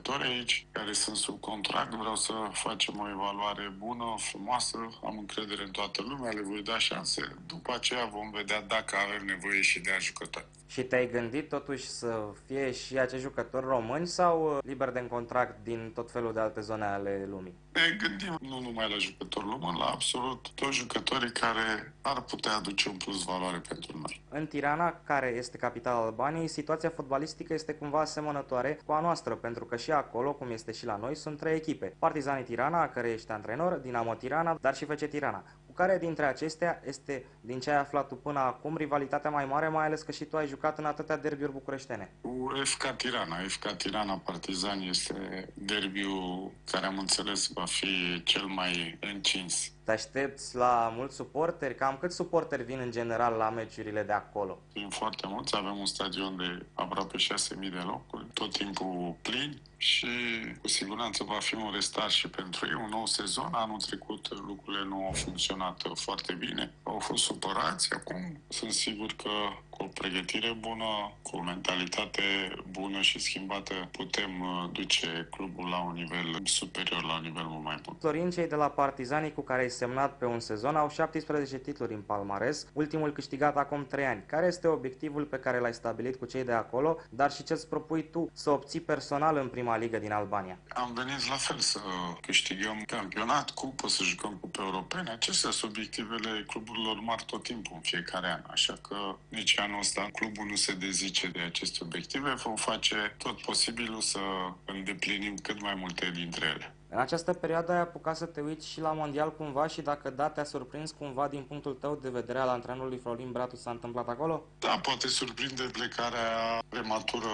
jucători aici care sunt sub contract. Vreau să facem o evaluare bună, frumoasă, am încredere în toată lumea, le voi da șanse. După aceea vom vedea dacă avem nevoie și de jucători. Și te-ai gândit totuși să fie și acești jucători români sau liberi de contract din tot felul de alte zone ale lumii? Ne gândim nu numai la jucători români, la absolut toți jucătorii care ar putea aduce un plus valoare pentru noi. În Tirana, care este capitala Albaniei, situația fotbalistică este cumva asemănătoare cu a noastră, pentru că și acolo, cum este și la noi, sunt 3 echipe. Partizani Tirana, a care ești antrenor, Dinamo Tirana, dar și FC Tirana. Cu care dintre acestea este, din ce ai aflat tu până acum, rivalitatea mai mare, mai ales că și tu ai jucat în atâtea derbiuri bucureștene? Cu FK Tirana. FK Tirana Partizani este derbiul care am înțeles va fi cel mai încins. Te aștepți la mulți suporteri? Cam câți suporteri vin în general la meciurile de acolo? Vin foarte mulți, avem un stadion de aproape 6.000 de locuri, tot timpul plin și cu siguranță va fi un restart și pentru ei, un nou sezon. Anul trecut lucrurile nu au funcționat foarte bine, au fost supărați, acum sunt sigur că cu o pregătire bună, cu o mentalitate bună și schimbată, putem duce clubul la un nivel superior, la un nivel mult mai bun. Florin, cei de la Partizanii cu care ai semnat pe un sezon au 17 titluri în palmares, ultimul câștigat acum 3 ani. Care este obiectivul pe care l-ai stabilit cu cei de acolo, dar și ce-ți propui tu să obții personal în prima ligă din Albania? Am venit la fel să câștigăm campionat, cupă, să jucăm cupe europene. Acestea sunt obiectivele cluburilor mari tot timpul, în fiecare an. Așa că nici anul ăsta clubul nu se dezice de aceste obiective. Vom face tot posibilul să îndeplinim cât mai multe dintre ele. În această perioadă ai apucat să te uiți și la mondial cumva și dacă da, te-a surprins cumva din punctul tău de vedere al antrenorului Florin Bratu s-a întâmplat acolo? Da, poate surprinde plecarea prematură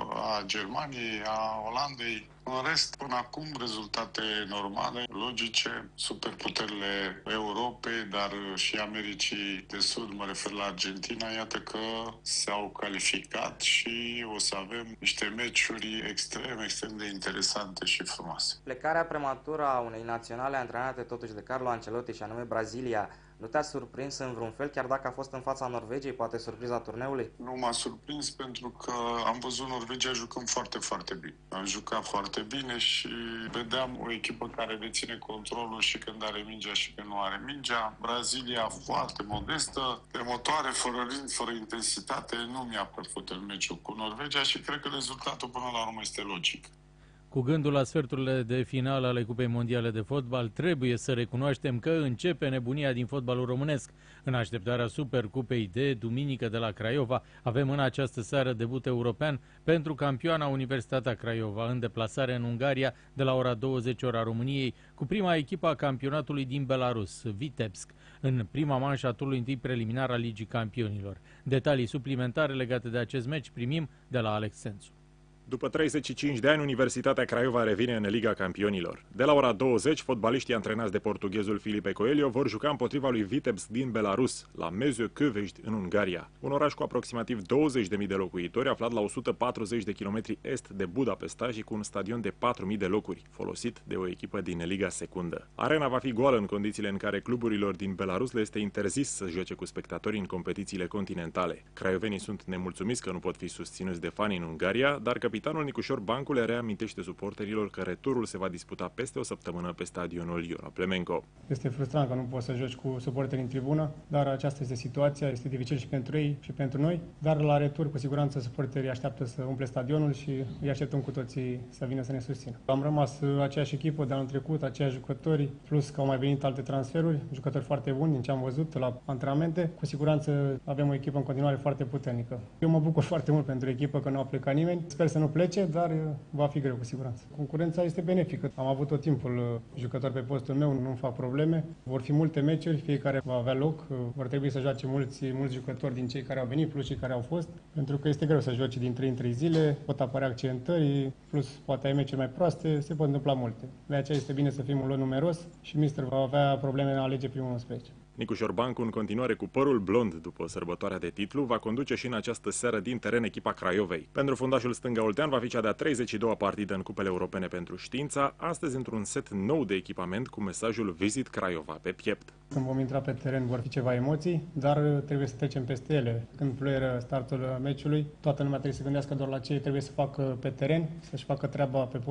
a Germaniei, a Olandei. În rest, până acum, rezultate normale, logice, superputerile Europei, dar și Americii de Sud, mă refer la Argentina, iată că s-au calificat și o să avem niște meciuri extrem de interesante și frumoase. Plecarea prematură a unei naționale antrenate totuși de Carlo Ancelotti și anume Brazilia, nu te-a surprins în vreun fel, chiar dacă a fost în fața Norvegiei, poate surpriza turneului? Nu m-a surprins pentru că am văzut Norvegia jucând foarte bine. Am jucat foarte bine și vedeam o echipă care deține controlul și când are mingea și când nu are mingea. Brazilia foarte modestă, emotoare, fără ritm, fără intensitate. Nu mi-a plăcut în meciul cu Norvegia și cred că rezultatul până la urmă este logic. Cu gândul la sferturile de finală ale Cupei Mondiale de Fotbal, trebuie să recunoaștem că începe nebunia din fotbalul românesc. În așteptarea Supercupei de duminică de la Craiova, avem în această seară debut european pentru campioana Universitatea Craiova, în deplasare în Ungaria de la ora 20 ora României, cu prima echipă a campionatului din Belarus, Vitebsk, în prima manșă a turului întâi preliminar al Ligii Campionilor. Detalii suplimentare legate de acest meci primim de la Alex Sensu. După 35 de ani, Universitatea Craiova revine în Liga Campionilor. De la ora 20, fotbaliștii antrenați de portughezul Filipe Coelho vor juca împotriva lui Vitebsk din Belarus, la Mezőkövesd, în Ungaria. Un oraș cu aproximativ 20.000 de locuitori, aflat la 140 de kilometri est de Budapesta și cu un stadion de 4.000 de locuri, folosit de o echipă din Liga Secundă. Arena va fi goală în condițiile în care cluburilor din Belarus le este interzis să joace cu spectatori în competițiile continentale. Craiovenii sunt nemulțumiți că nu pot fi susținuți de fani în Ungaria, dar capitanul Nicușor Bancu le reamintește suporterilor că returul se va disputa peste o săptămână pe stadionul Iora Plemenco. Este frustrant că nu poți să joci cu suporteri în tribună, dar aceasta este situația, este dificil și pentru ei și pentru noi, dar la retur cu siguranță suporterii așteaptă să umple stadionul și îi așteptăm cu toții să vină să ne susțină. Am rămas aceeași echipă de anul trecut, aceiași jucători, plus că au mai venit alte transferuri, jucători foarte buni din ce am văzut la antrenamente. Cu siguranță avem o echipă în continuare foarte puternică. Eu mă bucur foarte mult pentru echipă că nu a plecat nimeni. Sper să nu plece, dar va fi greu cu siguranță. Concurența este benefică. Am avut tot timpul jucători pe postul meu, nu fac probleme. Vor fi multe meciuri, fiecare va avea loc. Vor trebui să joace mulți jucători din cei care au venit, plus cei care au fost, pentru că este greu să joci din 3 în 3 zile, pot apărea accidentări, plus poate ai meciuri mai proaste, se pot întâmpla multe. De aceea este bine să fim un lot numeros și mister va avea probleme în a alege primul 11. Nicușor Bancu, în continuare cu părul blond după sărbătoarea de titlu, va conduce și în această seară din teren echipa Craiovei. Pentru fundașul stânga oltean va fi cea de-a 32-a partidă în cupele europene pentru știința, astăzi într-un set nou de echipament cu mesajul Visit Craiova pe piept. Când vom intra pe teren vor fi ceva emoții, dar trebuie să trecem peste ele. Când fluieră startul meciului, toată lumea trebuie să gândească doar la ce trebuie să facă pe teren, să-și facă treaba pe post.